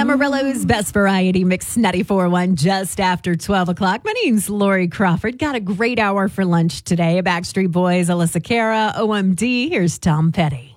Amarillo's Best Variety Mix 94.1 just after 12 o'clock. My name's Lori Crawford. Got a great hour for lunch today. Backstreet Boys, Alyssa Cara, OMD. Here's Tom Petty.